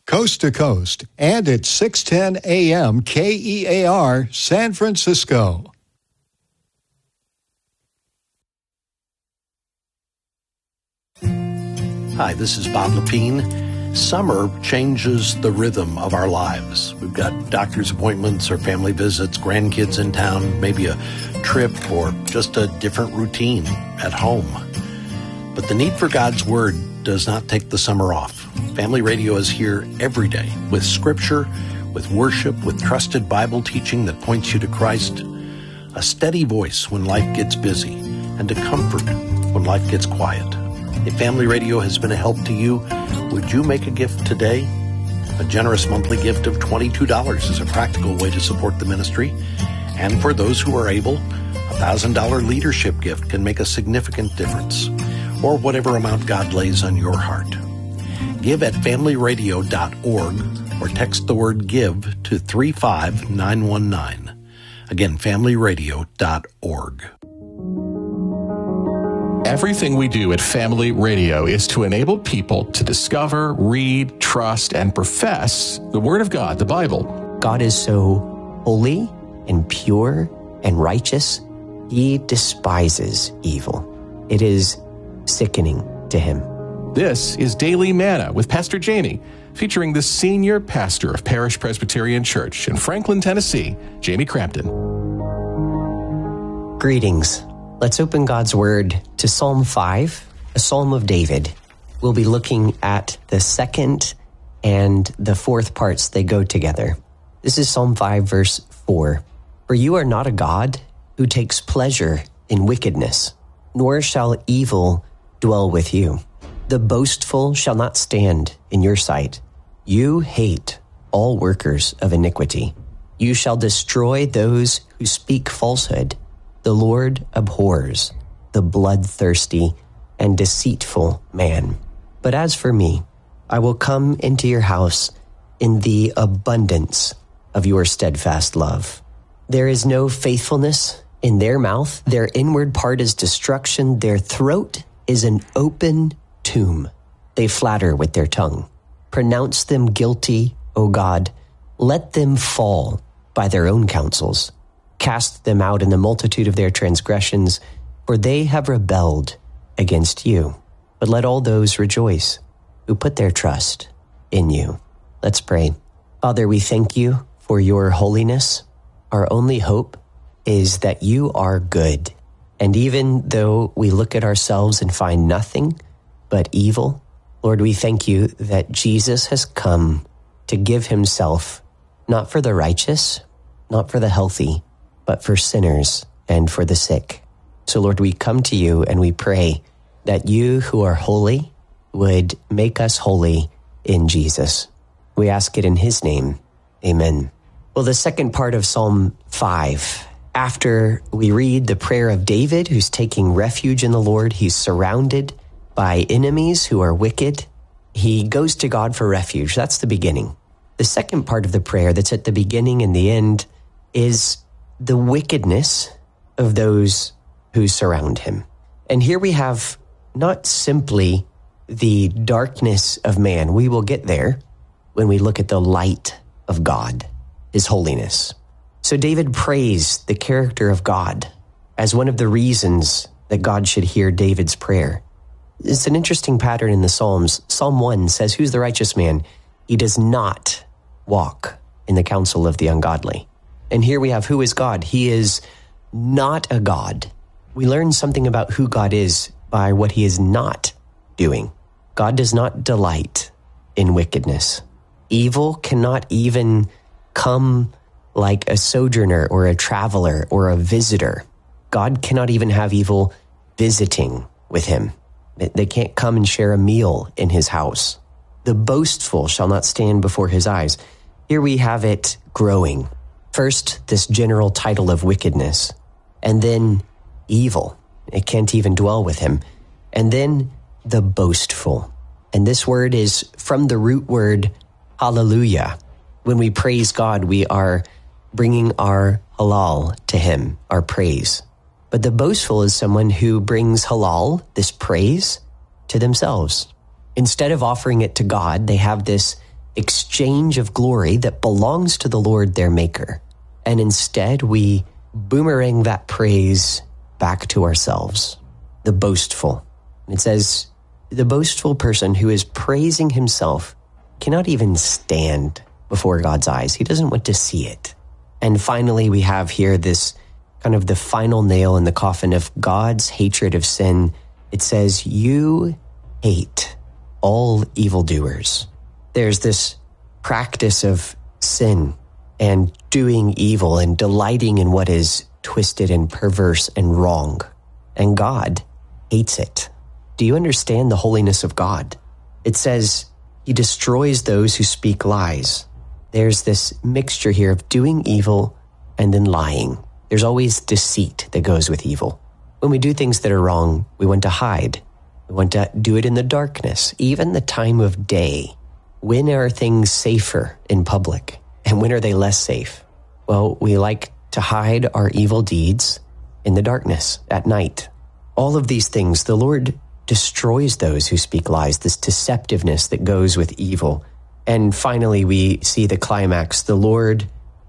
coast to coast, and at 610 AM KEAR, San Francisco. Hi, this is Bob Lepine. Summer changes the rhythm of our lives. We've got doctor's appointments or family visits, grandkids in town, maybe a trip or just a different routine at home. But the need for God's Word does not take the summer off. Family Radio is here every day with scripture, with worship, with trusted Bible teaching that points you to Christ, a steady voice when life gets busy, and a comfort when life gets quiet. If Family Radio has been a help to you, would you make a gift today? A generous monthly gift of $22 is a practical way to support the ministry. And for those who are able, a $1,000 leadership gift can make a significant difference, or whatever amount God lays on your heart. Give at familyradio.org or text the word GIVE to 35919. Again, familyradio.org. Everything we do at Family Radio is to enable people to discover, read, trust, and profess the Word of God, the Bible. God is so holy and pure and righteous. He despises evil. It is sickening to him. This is Daily Manna with Pastor Jamie, featuring the senior pastor of Parish Presbyterian Church in Franklin, Tennessee, Jamie Crampton. Greetings. Let's open God's Word to Psalm 5, a Psalm of David. We'll be looking at the second and the fourth parts. They go together. This is Psalm 5, verse 4. For you are not a God who takes pleasure in wickedness, nor shall evil dwell with you. The boastful shall not stand in your sight. You hate all workers of iniquity. You shall destroy those who speak falsehood. The Lord abhors the bloodthirsty and deceitful man. But as for me, I will come into your house in the abundance of your steadfast love. There is no faithfulness in their mouth. Their inward part is destruction. Their throat is an open tomb. They flatter with their tongue. Pronounce them guilty, O God. Let them fall by their own counsels. Cast them out in the multitude of their transgressions, for they have rebelled against you. But let all those rejoice who put their trust in you. Let's pray. Father, we thank you for your holiness. Our only hope is that you are good. And even though we look at ourselves and find nothing but evil, Lord, we thank you that Jesus has come to give himself, not for the righteous, not for the healthy, but for sinners and for the sick. So, Lord, we come to you and we pray that you who are holy would make us holy in Jesus. We ask it in his name. Amen. Well, the second part of Psalm 5, after we read the prayer of David, who's taking refuge in the Lord, he's surrounded by enemies who are wicked. He goes to God for refuge. That's the beginning. The second part of the prayer that's at the beginning and the end is the wickedness of those who surround him. And here we have not simply the darkness of man. We will get there when we look at the light of God, his holiness. So David praised the character of God as one of the reasons that God should hear David's prayer. It's an interesting pattern in the Psalms. Psalm 1 says, who's the righteous man? He does not walk in the counsel of the ungodly. And here we have, who is God? He is not a God. We learn something about who God is by what he is not doing. God does not delight in wickedness. Evil cannot even come like a sojourner or a traveler or a visitor. God cannot even have evil visiting with him. They can't come and share a meal in his house. The boastful shall not stand before his eyes. Here we have it growing. First, this general title of wickedness, and then evil. It can't even dwell with him. And then the boastful. And this word is from the root word hallelujah. When we praise God, we are bringing our halal to him, our praise. But the boastful is someone who brings halal, this praise, to themselves. Instead of offering it to God, they have this exchange of glory that belongs to the Lord their Maker. And instead, we boomerang that praise back to ourselves, the boastful. It says, the boastful person who is praising himself cannot even stand before God's eyes. He doesn't want to see it. And finally, we have here this kind of the final nail in the coffin of God's hatred of sin. It says, you hate all evildoers. There's this practice of sin and doing evil and delighting in what is twisted and perverse and wrong. And God hates it. Do you understand the holiness of God? It says he destroys those who speak lies. There's this mixture here of doing evil and then lying. There's always deceit that goes with evil. When we do things that are wrong, we want to hide. We want to do it in the darkness, even the time of day. When are things safer in public? And when are they less safe? Well, we like to hide our evil deeds in the darkness at night. All of these things, the Lord destroys those who speak lies, this deceptiveness that goes with evil. And finally, we see the climax. The Lord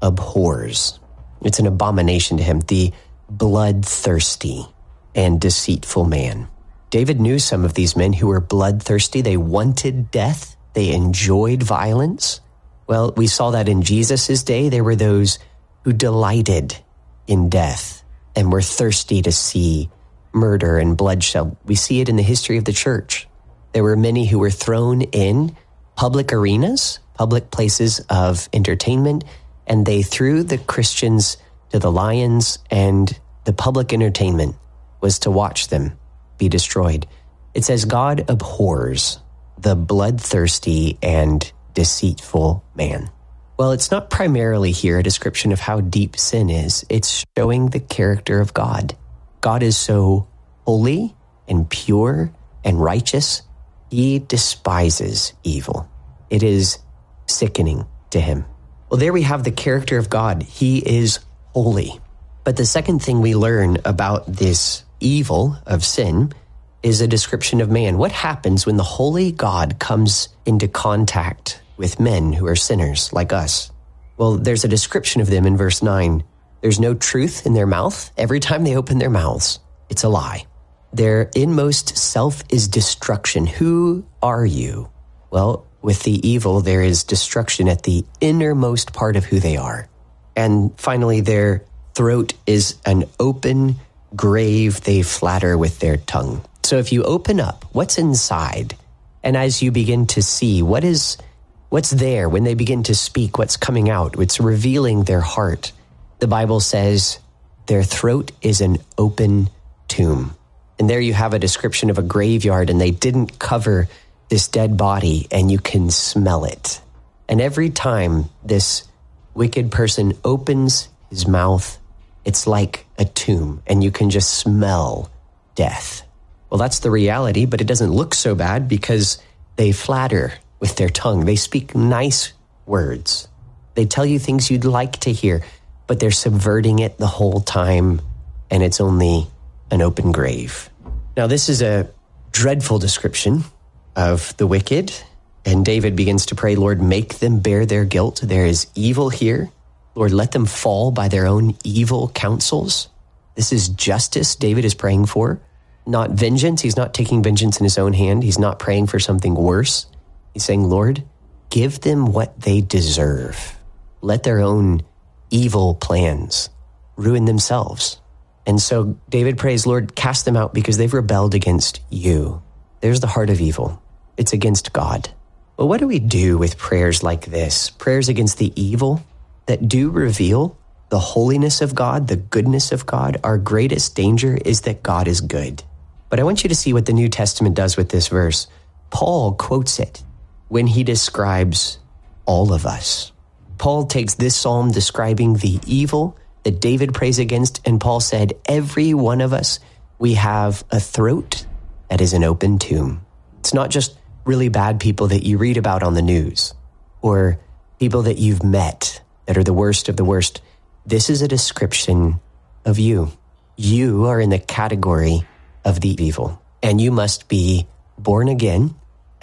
abhors. It's an abomination to him, the bloodthirsty and deceitful man. David knew some of these men who were bloodthirsty. They wanted death. They enjoyed violence. Well, we saw that in Jesus' day. There were those who delighted in death and were thirsty to see murder and bloodshed. We see it in the history of the church. There were many who were thrown in public arenas, public places of entertainment, and they threw the Christians to the lions, and the public entertainment was to watch them be destroyed. It says God abhors the bloodthirsty and deceitful man. Well, it's not primarily here a description of how deep sin is. It's showing the character of God. God is so holy and pure and righteous. He despises evil. It is sickening to him. Well, there we have the character of God. He is holy. But the second thing we learn about this evil of sin is a description of man. What happens when the holy God comes into contact with men who are sinners like us? Well, there's a description of them in verse 9. There's no truth in their mouth. Every time they open their mouths, it's a lie. Their inmost self is destruction. Who are you? Well, with the evil, there is destruction at the innermost part of who they are. And finally, their throat is an open grave they flatter with their tongue. So if you open up, what's inside? And as you begin to see what's there when they begin to speak, what's coming out, it's revealing their heart. The Bible says their throat is an open tomb. And there you have a description of a graveyard, and they didn't cover this dead body, and you can smell it. And every time this wicked person opens his mouth, it's like a tomb, and you can just smell death. Well, that's the reality, but it doesn't look so bad because they flatter with their tongue. They speak nice words. They tell you things you'd like to hear, but they're subverting it the whole time, and it's only an open grave. Now, this is a dreadful description of the wicked, and David begins to pray, Lord, make them bear their guilt. There is evil here. Lord, let them fall by their own evil counsels. This is justice David is praying for, not vengeance. He's not taking vengeance in his own hand. He's not praying for something worse. He's saying, Lord, give them what they deserve. Let their own evil plans ruin themselves. And so David prays, Lord, cast them out because they've rebelled against you. There's the heart of evil. It's against God. Well, what do we do with prayers like this? Prayers against the evil that do reveal the holiness of God, the goodness of God. Our greatest danger is that God is good. But I want you to see what the New Testament does with this verse. Paul quotes it when he describes all of us. Paul takes this psalm describing the evil that David prays against, and Paul said, every one of us, we have a throat that is an open tomb. It's not just really bad people that you read about on the news or people that you've met that are the worst of the worst. This is a description of you. You are in the category of the evil, and you must be born again,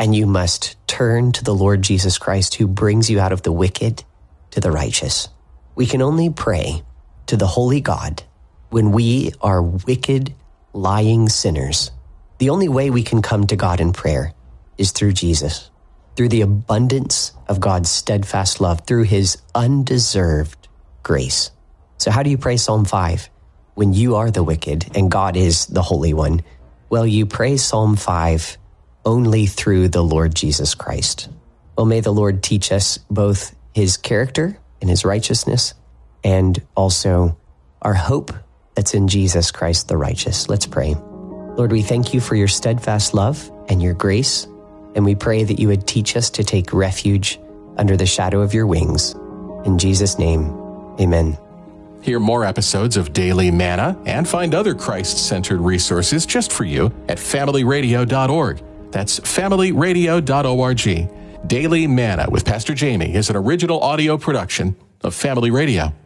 and you must turn to the Lord Jesus Christ, who brings you out of the wicked to the righteous. We can only pray to the holy God when we are wicked, lying sinners. The only way we can come to God in prayer is through Jesus, through the abundance of God's steadfast love, through his undeserved grace. So how do you pray Psalm 5 when you are the wicked and God is the Holy One? Well, you pray Psalm 5 only through the Lord Jesus Christ. Well, may the Lord teach us both his character and his righteousness, and also our hope that's in Jesus Christ the righteous. Let's pray. Lord, we thank you for your steadfast love and your grace, and we pray that you would teach us to take refuge under the shadow of your wings. In Jesus' name, amen. Hear more episodes of Daily Manna and find other Christ-centered resources just for you at familyradio.org. That's familyradio.org. Daily Manna with Pastor Jamie is an original audio production of Family Radio.